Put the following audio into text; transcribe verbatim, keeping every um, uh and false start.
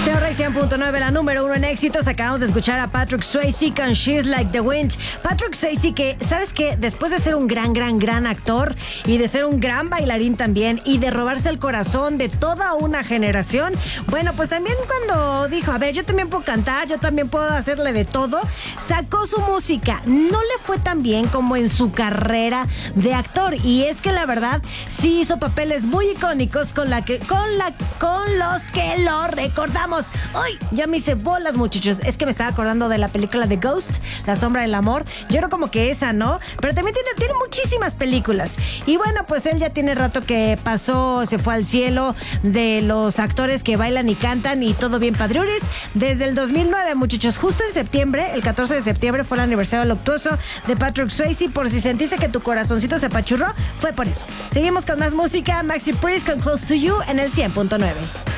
cien punto nueve, la número uno en éxitos. Acabamos de escuchar a Patrick Swayze con She's Like the Wind. Patrick Swayze, que, ¿sabes qué? Después de ser un gran, gran, gran actor y de ser un gran bailarín también y de robarse el corazón de toda una generación, bueno, pues también cuando dijo, a ver, yo también puedo cantar, yo también puedo hacerle de todo, sacó su música. No le fue tan bien como en su carrera de actor. Y es que la verdad, sí hizo papeles muy icónicos con, la que, con, la, con los que lo recordamos. Uy, ya me hice bolas, muchachos. Es que me estaba acordando de la película de Ghost, La Sombra del Amor. Yo creo como que esa, ¿no? Pero también tiene, tiene muchísimas películas. Y bueno, pues él ya tiene rato que pasó, se fue al cielo de los actores que bailan y cantan y todo bien padriuris. Desde el dos mil nueve, muchachos, justo en septiembre, el catorce de septiembre, fue el aniversario luctuoso de Patrick Swayze. Por si sentiste que tu corazoncito se apachurró, fue por eso. Seguimos con más música. Maxi Priest con Close to You en el cien punto nueve.